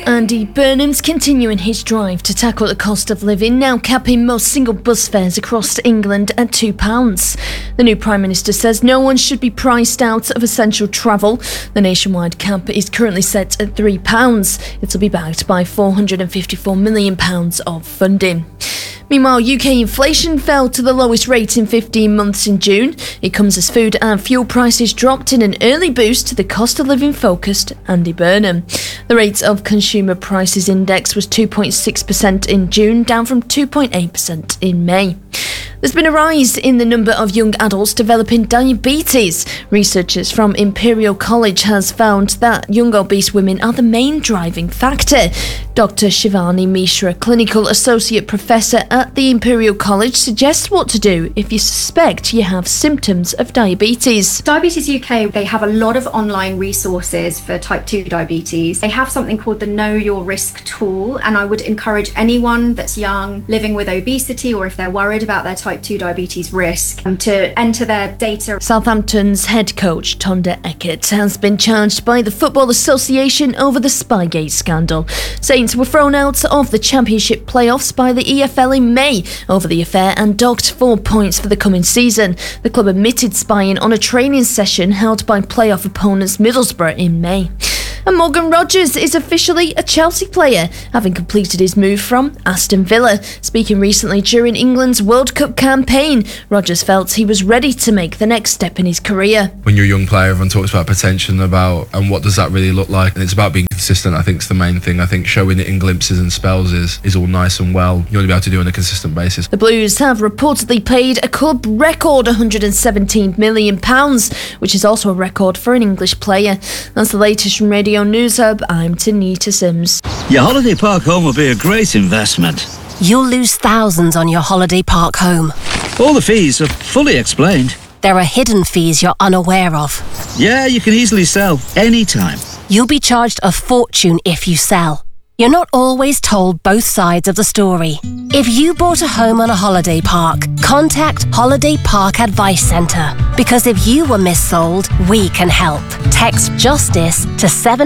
Andy Burnham's continuing his drive to tackle the cost of living, now capping most single bus fares across England at £2. The new Prime Minister says no one should be priced out of essential travel. The nationwide cap is currently set at £3. It'll be backed by £454 million of funding. Meanwhile, UK inflation fell to the lowest rate in 15 months in June. It comes as food and fuel prices dropped in an early boost to the cost of living focused Andy Burnham. The rate of consumer prices index was 2.6% in June, down from 2.8% in May. There's been a rise in the number of young adults developing diabetes. Researchers from Imperial College has found that young obese women are the main driving factor. Dr. Shivani Mishra, Clinical Associate Professor at the Imperial College, suggests what to do if you suspect you have symptoms of diabetes. Diabetes UK, they have a lot of online resources for type 2 diabetes. They have something called the Know Your Risk tool, and I would encourage anyone that's young, living with obesity, or if they're worried about their type 2 diabetes risk, to enter their data. Southampton's head coach, Tonda Eckert, has been charged by the Football Association over the Spygate scandal. Saints were thrown out of the Championship playoffs by the EFL in May over the affair and docked 4 points for the coming season. The club admitted spying on a training session held by playoff opponents Middlesbrough in May. And Morgan Rogers is officially a Chelsea player, having completed his move from Aston Villa. Speaking recently during England's World Cup campaign, Rogers felt he was ready to make the next step in his career. When you're a young player, everyone talks about potential and what does that really look like, and it's about being consistent. I think is the main ththing. I think showing it in glimpses and spells is all nice and well. You want to be able to do it on a consistent basis. The Blues have reportedly paid a club record £117 million, which is also a record for an English player. That's the latest from Radio News Hub. I'm Tanita Sims. Your holiday park home will be a great investment. You'll lose thousands on your holiday park home. All the fees are fully explained. There are hidden fees you're unaware of. Yeah, you can easily sell anytime. You'll be charged a fortune if you sell. You're not always told both sides of the story. If you bought a home on a holiday park, contact Holiday Park Advice Centre. Because if you were missold, we can help. Text JUSTICE to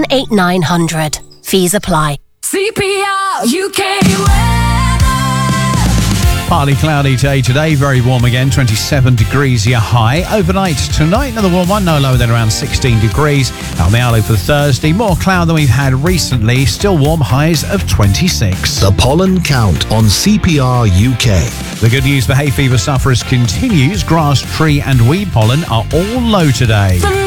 78900. Fees apply. CPR UK weather. Partly cloudy day today, very warm again, 27 degrees your high. Overnight tonight, another warm one, no lower than around 16 degrees. On the outlook for Thursday, more cloud than we've had recently, still warm, highs of 26. The pollen count on CPR UK. The good news for hay fever sufferers continues. Grass, tree and weed pollen are all low today.